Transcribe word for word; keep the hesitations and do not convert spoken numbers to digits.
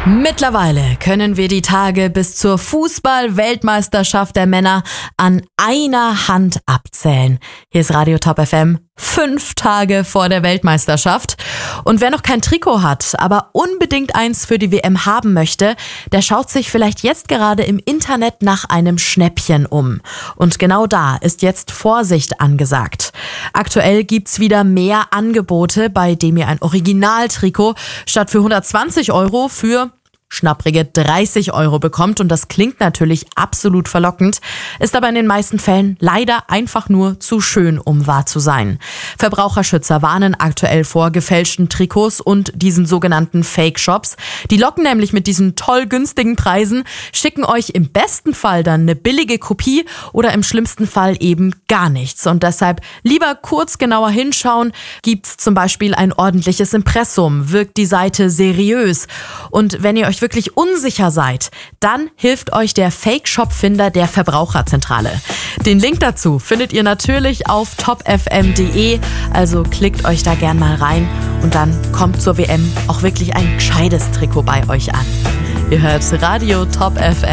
Mittlerweile können wir die Tage bis zur Fußball-Weltmeisterschaft der Männer an einer Hand abzählen. Hier ist Radio Top F M, fünf Tage vor der Weltmeisterschaft. Und wer noch kein Trikot hat, aber unbedingt eins für die W M haben möchte, der schaut sich vielleicht jetzt gerade im Internet nach einem Schnäppchen um. Und genau da ist jetzt Vorsicht angesagt. Aktuell gibt's wieder mehr Angebote, bei dem ihr ein Originaltrikot statt für hundertzwanzig Euro für schnapprige dreißig Euro bekommt, und das klingt natürlich absolut verlockend, ist aber in den meisten Fällen leider einfach nur zu schön, um wahr zu sein. Verbraucherschützer warnen aktuell vor gefälschten Trikots und diesen sogenannten Fake-Shops. Die locken nämlich mit diesen toll günstigen Preisen, schicken euch im besten Fall dann eine billige Kopie oder im schlimmsten Fall eben gar nichts. Und deshalb lieber kurz genauer hinschauen. Gibt's zum Beispiel ein ordentliches Impressum? Wirkt die Seite seriös? Und wenn ihr euch wirklich unsicher seid, dann hilft euch der Fake-Shop-Finder der Verbraucherzentrale. Den Link dazu findet ihr natürlich auf top f m punkt d e, also klickt euch da gern mal rein und dann kommt zur W M auch wirklich ein gescheites Trikot bei euch an. Ihr hört Radio Top F M.